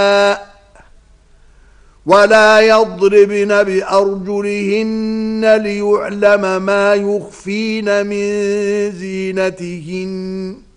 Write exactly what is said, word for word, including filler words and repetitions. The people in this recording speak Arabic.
ولا يضربن بأرجلهن ليعلم ما يخفين من زينتهن